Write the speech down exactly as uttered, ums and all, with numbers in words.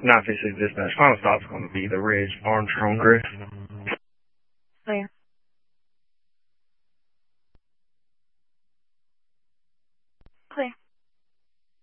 nine six six dispatch. Final stop is going to be the Ridge Armstrong Drift.